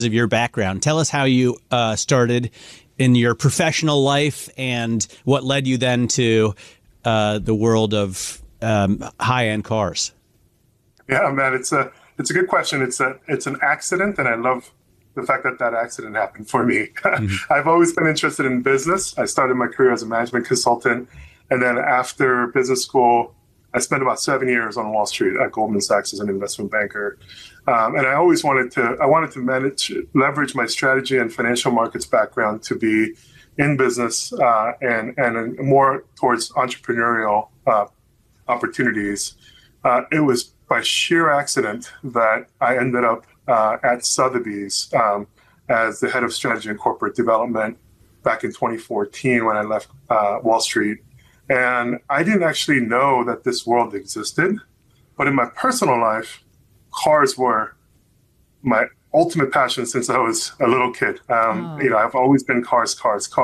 of your background. Tell us how you started in your professional life and what led you then to the world of high-end cars. Yeah, man, it's a good question. It's an accident, and I love the fact that accident happened for me. Mm-hmm. I've always been interested in business. I started my career as a management consultant, and then after business school, I spent about 7 years on Wall Street at Goldman Sachs as an investment banker. And I always wanted to leverage my strategy and financial markets background to be in business and more towards entrepreneurial opportunities. It was by sheer accident that I ended up at Sotheby's as the head of strategy and corporate development back in 2014 when I left Wall Street. And I didn't actually know that this world existed. But in my personal life, cars were my ultimate passion since I was a little kid. I've always been cars.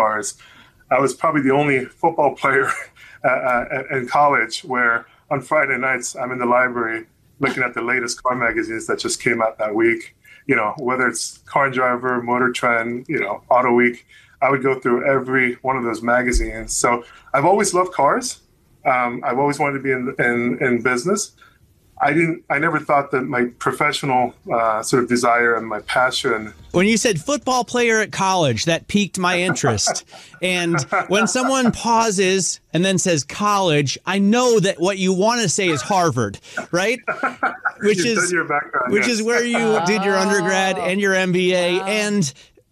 I was probably the only football player in college where on Friday nights I'm in the library looking at the latest car magazines that just came out that week. Whether it's Car and Driver, Motor Trend, Auto Week, I would go through every one of those magazines. So I've always loved cars. I've always wanted to be in business. I never thought that my professional sort of desire and my passion. When you said football player at college, that piqued my interest. And when someone pauses and then says college, I know that what you want to say is Harvard, right? Which is where you did your undergrad and your MBA. And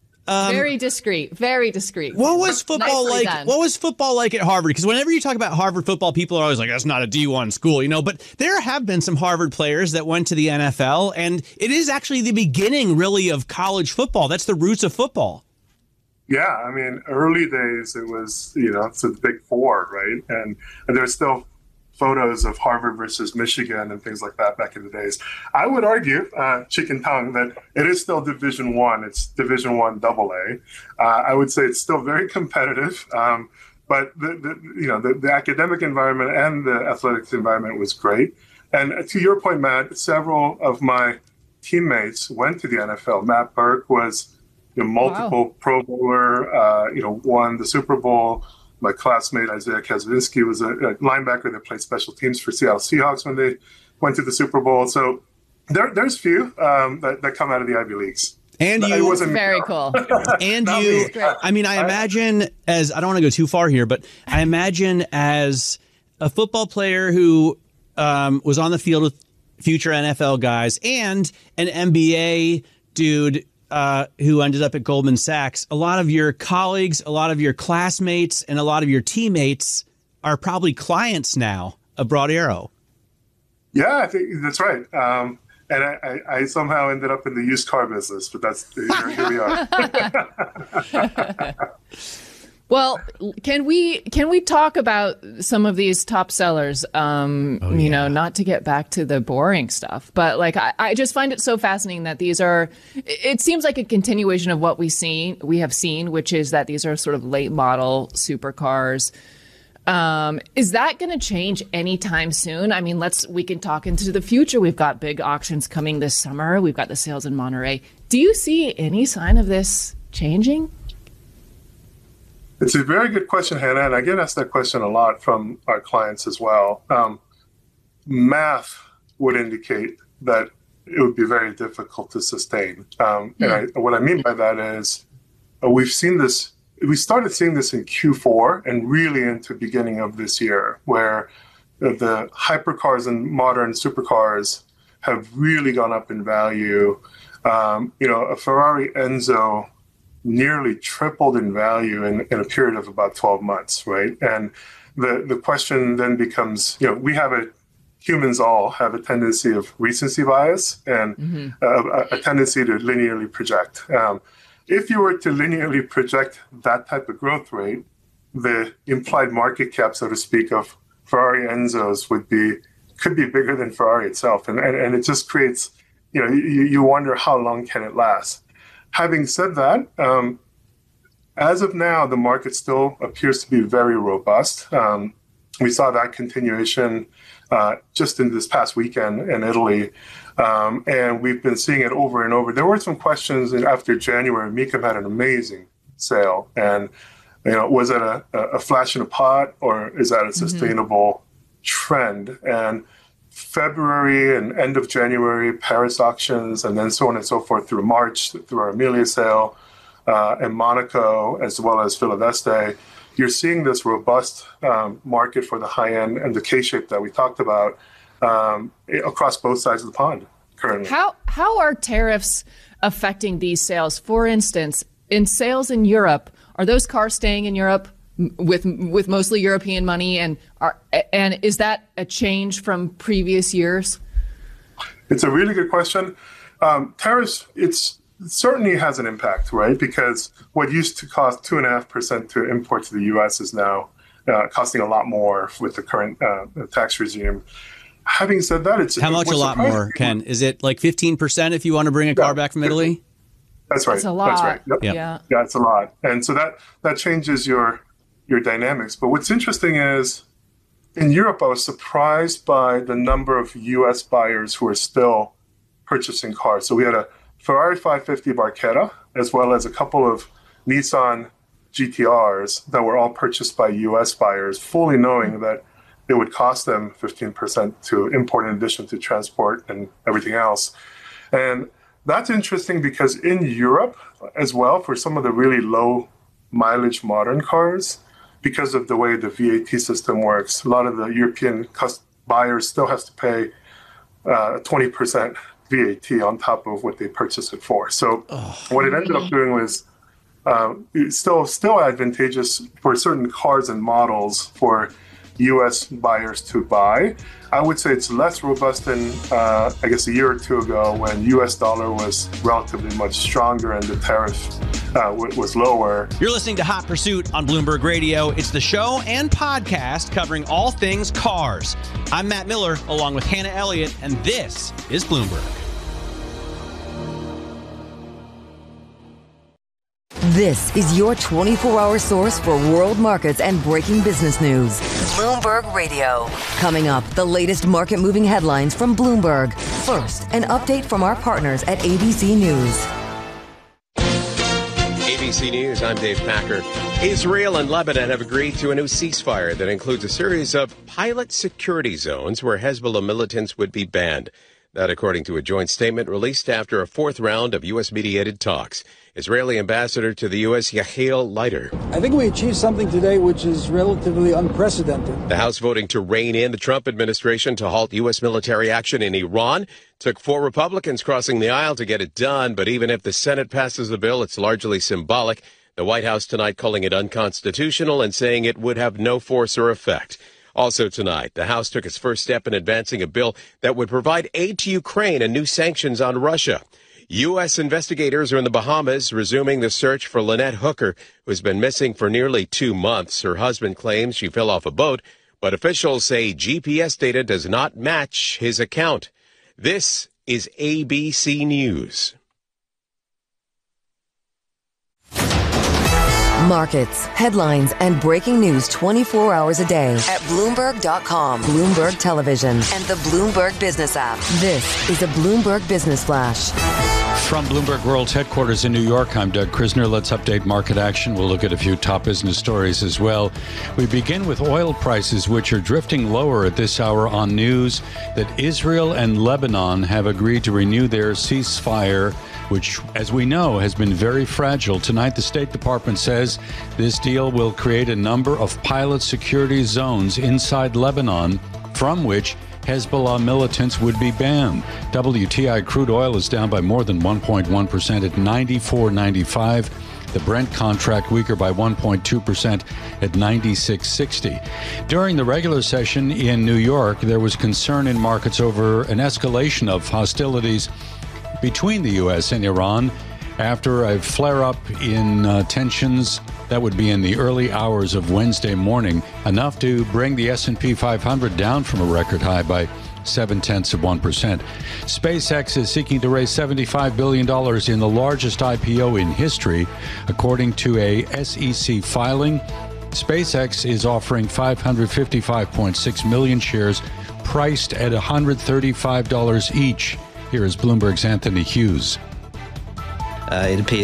very discreet. What was football like? Done. What was football like at Harvard? Because whenever you talk about Harvard football, people are always like, that's not a D1 school, But there have been some Harvard players that went to the NFL, and it is actually the beginning, really, of college football. That's the roots of football. Yeah, I mean, early days, it was, it's the Big Four, right? And there's still photos of Harvard versus Michigan and things like that back in the days. I would argue, chicken tongue, that it is still Division I. It's Division I AA. I would say it's still very competitive, but the academic environment and the athletics environment was great. And to your point, Matt, several of my teammates went to the NFL. Matt Burke was multiple Pro Bowler, won the Super Bowl. My classmate, Isaiah Kaczynski, was a linebacker that played special teams for Seattle Seahawks when they went to the Super Bowl. So there's few that come out of the Ivy Leagues. And you, wasn't very cool. And you, I mean, I imagine I don't want to go too far here, but I imagine as a football player who was on the field with future NFL guys and an MBA dude who ended up at Goldman Sachs, a lot of your colleagues, a lot of your classmates, and a lot of your teammates are probably clients now of Broad Arrow. Yeah, I think that's right. And I somehow ended up in the used car business, but here we are. Well, can we talk about some of these top sellers? Not to get back to the boring stuff, but I just find it so fascinating that it seems like a continuation of what we have seen, which is that these are sort of late model supercars. Is that going to change anytime soon? I mean, we can talk into the future. We've got big auctions coming this summer. We've got the sales in Monterey. Do you see any sign of this changing? It's a very good question, Hannah, and I get asked that question a lot from our clients as well. Math would indicate that it would be very difficult to sustain. What I mean by that is we started seeing this in Q4 and really into the beginning of this year, where the hypercars and modern supercars have really gone up in value. A Ferrari Enzo nearly tripled in value in a period of about 12 months, right? And the question then becomes, humans all have a tendency of recency bias and a tendency to linearly project. If you were to linearly project that type of growth rate, the implied market cap, so to speak, of Ferrari Enzos could be bigger than Ferrari itself. And it just creates, you wonder how long can it last? Having said that, as of now, the market still appears to be very robust. We saw that continuation just in this past weekend in Italy. And we've been seeing it over and over. There were some questions after January. Mecum had an amazing sale. And, was it a flash in a pot, or is that a sustainable trend? And February and end of January, Paris auctions, and then so on and so forth through March, through our Amelia sale, and Monaco, as well as Philaveste, you're seeing this robust market for the high-end and the K-shape that we talked about across both sides of the pond currently. How are tariffs affecting these sales? For instance, in sales in Europe, are those cars staying in Europe with mostly European money, and is that a change from previous years? It's a really good question. Tariffs, it certainly has an impact, right? Because what used to cost 2.5% to import to the U.S. is now costing a lot more with the current tax regime. Having said that, how much a lot more, Ken? Is it like 15% if you want to bring a car back from Italy? That's right. That's a lot. That's right. Yep. Yeah, it's a lot. And so that changes your dynamics. But what's interesting is in Europe, I was surprised by the number of U.S. buyers who are still purchasing cars. So we had a Ferrari 550 Barchetta, as well as a couple of Nissan GTRs that were all purchased by U.S. buyers, fully knowing that it would cost them 15% to import in addition to transport and everything else. And that's interesting because in Europe as well, for some of the really low mileage modern cars, because of the way the VAT system works, a lot of the European buyers still have to pay 20% VAT on top of what they purchased it for. So what it ended up doing was it's still advantageous for certain cars and models for U.S. buyers to buy. I would say it's less robust than, I guess, a year or two ago when U.S. dollar was relatively much stronger and the tariff was lower. You're listening to Hot Pursuit on Bloomberg Radio. It's the show and podcast covering all things cars. I'm Matt Miller, along with Hannah Elliott, and this is Bloomberg. This is your 24-hour source for world markets and breaking business news. Bloomberg Radio. Coming up, the latest market-moving headlines from Bloomberg. First, an update from our partners at ABC News. ABC News, I'm Dave Packer. Israel and Lebanon have agreed to a new ceasefire that includes a series of pilot security zones where Hezbollah militants would be banned. That according to a joint statement released after a fourth round of U.S.-mediated talks. Israeli ambassador to the U.S., Yechiel Leiter. I think we achieved something today which is relatively unprecedented. The House voting to rein in the Trump administration to halt U.S. military action in Iran. Took 4 Republicans crossing the aisle to get it done, but even if the Senate passes the bill, it's largely symbolic. The White House tonight calling it unconstitutional and saying it would have no force or effect. Also tonight, the House took its first step in advancing a bill that would provide aid to Ukraine and new sanctions on Russia. U.S. investigators are in the Bahamas resuming the search for Lynette Hooker, who has been missing for nearly 2 months. Her husband claims she fell off a boat, but officials say GPS data does not match his account. This is ABC News. Markets, headlines, and breaking news 24 hours a day at Bloomberg.com, Bloomberg Television, and the Bloomberg Business app. This is a Bloomberg Business Flash. From Bloomberg World's headquarters in New York, I'm Doug Krisner. Let's update market action. We'll look at a few top business stories as well. We begin with oil prices, which are drifting lower at this hour on news that Israel and Lebanon have agreed to renew their ceasefire, which, as we know, has been very fragile. Tonight, the State Department says this deal will create a number of pilot security zones inside Lebanon from which Hezbollah militants would be banned. WTI crude oil is down by more than 1.1% at $94.95. The Brent contract weaker by 1.2% at $96.60. During the regular session in New York, there was concern in markets over an escalation of hostilities between the U.S. and Iran after a flare-up in tensions that would be in the early hours of Wednesday morning, enough to bring the S&P 500 down from a record high by 0.7%. SpaceX is seeking to raise $75 billion in the largest IPO in history. According to a SEC filing, SpaceX is offering 555.6 million shares priced at $135 each. Here is Bloomberg's Anthony Hughes. It appears